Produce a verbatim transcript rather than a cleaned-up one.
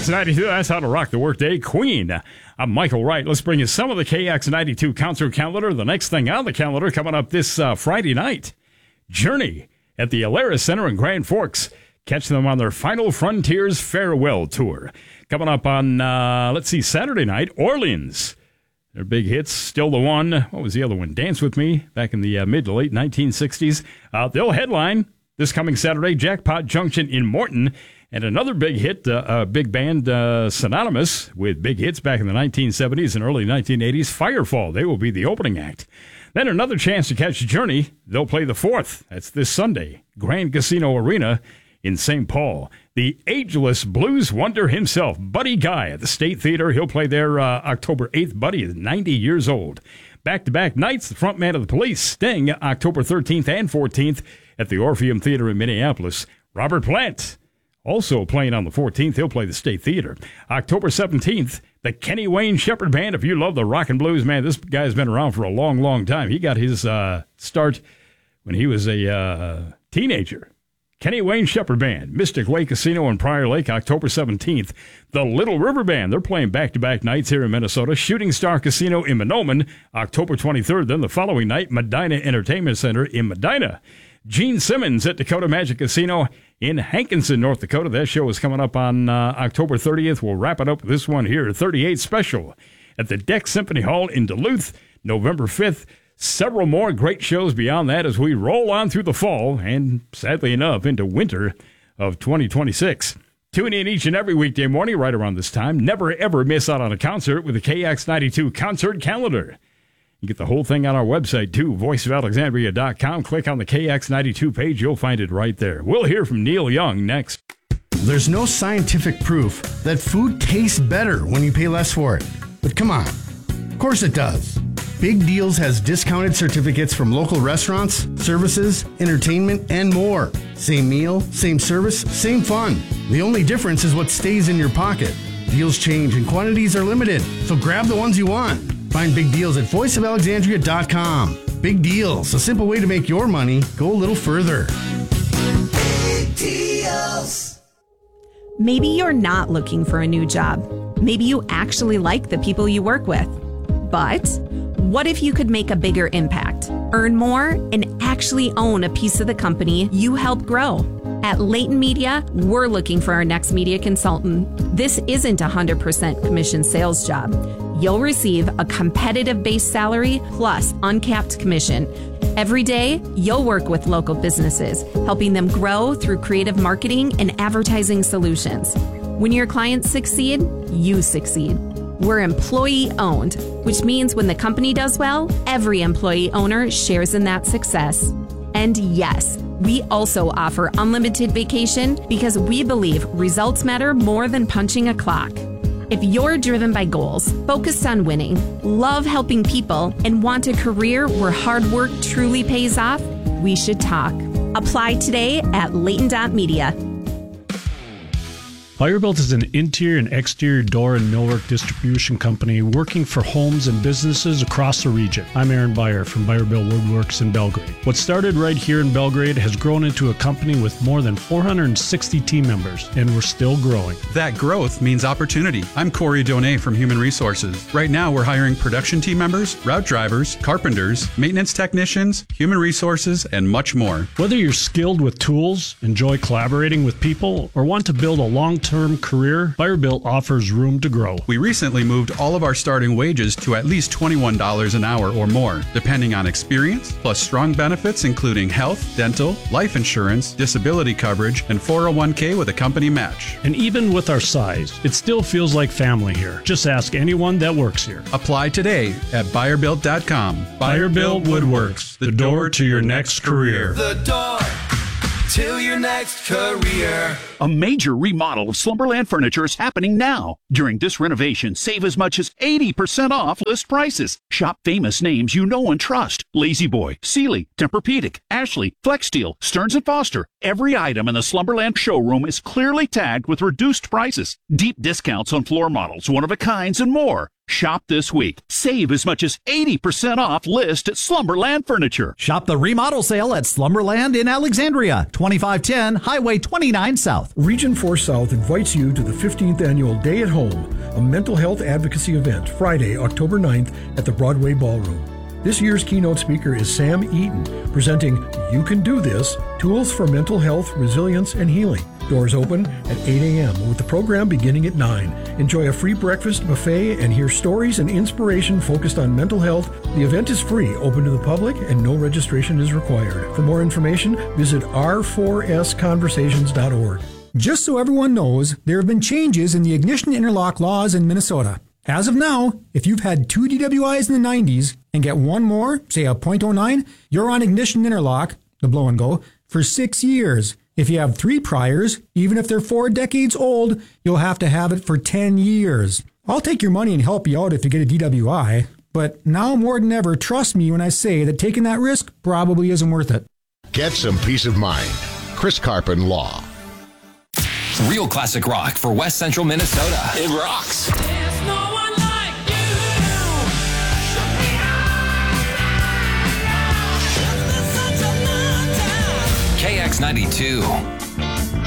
X ninety-two, that's how to rock the workday. Queen. I'm Michael Wright. Let's bring you some of the K X ninety-two concert calendar. The next thing on the calendar coming up this uh, Friday night. Journey at the Alara Center in Grand Forks. Catch them on their Final Frontiers Farewell Tour. Coming up on, uh, let's see, Saturday night, Orleans. Their big hits, Still the One. What was the other one? Dance With Me, back in the uh, mid to late nineteen sixties. Uh, they'll headline this coming Saturday, Jackpot Junction in Morton. And another big hit, uh, uh, big band uh, synonymous with big hits back in the nineteen seventies and early nineteen eighties, Firefall. They will be the opening act. Then another chance to catch Journey. They'll play the fourth. That's this Sunday, Grand Casino Arena in Saint Paul. The ageless blues wonder himself, Buddy Guy, at the State Theater. He'll play there uh, October eighth. Buddy is ninety years old. Back-to-back nights, the frontman of the Police, Sting, October thirteenth and fourteenth at the Orpheum Theater in Minneapolis. Robert Plant, also playing on the fourteenth. He'll play the State Theater. October seventeenth, the Kenny Wayne Shepherd Band. If you love the rock and blues, man, this guy's been around for a long, long time. He got his uh, start when he was a uh, teenager. Kenny Wayne Shepherd Band, Mystic Lake Casino in Prior Lake, October seventeenth. The Little River Band, they're playing back-to-back nights here in Minnesota. Shooting Star Casino in Mahnomen, October twenty-third. Then the following night, Medina Entertainment Center in Medina. Gene Simmons at Dakota Magic Casino in Hankinson, North Dakota. That show is coming up on uh, October thirtieth. We'll wrap it up with this one here, thirty-eight Special at the Deck Symphony Hall in Duluth, November fifth. Several more great shows beyond that as we roll on through the fall and, sadly enough, into winter of twenty twenty-six. Tune in each and every weekday morning right around this time. Never, ever miss out on a concert with the K X ninety-two Concert Calendar. You get the whole thing on our website, too, voice of alexandria dot com. Click on the K X ninety-two page. You'll find it right there. We'll hear from Neil Young next. There's no scientific proof that food tastes better when you pay less for it. But come on. Of course it does. Big Deals has discounted certificates from local restaurants, services, entertainment, and more. Same meal, same service, same fun. The only difference is what stays in your pocket. Deals change and quantities are limited, so grab the ones you want. Find Big Deals at voice of alexandria dot com. Big Deals, a simple way to make your money go a little further. Big Deals. Maybe you're not looking for a new job. Maybe you actually like the people you work with. But what if you could make a bigger impact, earn more, and actually own a piece of the company you help grow? At Leighton Media, we're looking for our next media consultant. This isn't a one hundred percent commission sales job. You'll receive a competitive base salary plus uncapped commission. Every day, you'll work with local businesses, helping them grow through creative marketing and advertising solutions. When your clients succeed, you succeed. We're employee-owned, which means when the company does well, every employee owner shares in that success. And yes, we also offer unlimited vacation because we believe results matter more than punching a clock. If you're driven by goals, focused on winning, love helping people, and want a career where hard work truly pays off, we should talk. Apply today at leighton dot media. Buyerbuilt is an interior and exterior door and millwork distribution company working for homes and businesses across the region. I'm Aaron Beyer from Buyerbuilt Woodworks in Belgrade. What started right here in Belgrade has grown into a company with more than four hundred sixty team members, and we're still growing. That growth means opportunity. I'm Corey Donay from Human Resources. Right now, we're hiring production team members, route drivers, carpenters, maintenance technicians, human resources, and much more. Whether you're skilled with tools, enjoy collaborating with people, or want to build a long-term career, Buyerbuilt offers room to grow. We recently moved all of our starting wages to at least twenty-one dollars an hour or more, depending on experience, plus strong benefits including health, dental, life insurance, disability coverage, and four oh one k with a company match. And even with our size, it still feels like family here. Just ask anyone that works here. Apply today at buyer built dot com. Buyerbuilt Woodworks, the door to your next career. The door to your next career. A major remodel of Slumberland Furniture is happening now. During this renovation, save as much as eighty percent off list prices. Shop famous names you know and trust. La-Z-Boy, Sealy, Tempur-Pedic, Ashley, FlexSteel, Stearns and Foster. Every item in the Slumberland showroom is clearly tagged with reduced prices. Deep discounts on floor models, one-of-a-kinds, and more. Shop this week. Save as much as eighty percent off list at Slumberland Furniture. Shop the remodel sale at Slumberland in Alexandria, twenty-five ten Highway twenty-nine South. Region four South invites you to the fifteenth Annual Day at Home, a mental health advocacy event, Friday, October ninth at the Broadway Ballroom. This year's keynote speaker is Sam Eaton, presenting You Can Do This, Tools for Mental Health, Resilience, and Healing. Doors open at eight a.m. with the program beginning at nine. Enjoy a free breakfast buffet and hear stories and inspiration focused on mental health. The event is free, open to the public, and no registration is required. For more information, visit r four s conversations dot org. Just so everyone knows, there have been changes in the ignition interlock laws in Minnesota. As of now, if you've had two D W Is in the nineties and get one more, say a point oh nine, you're on ignition interlock, the blow and go, for six years. If you have three priors, even if they're four decades old, you'll have to have it for ten years. I'll take your money and help you out if you get a D W I, but now more than ever, trust me when I say that taking that risk probably isn't worth it. Get some peace of mind. Chris Carpin Law. Real classic rock for West Central Minnesota. It rocks. There's no one like you. K X ninety-two.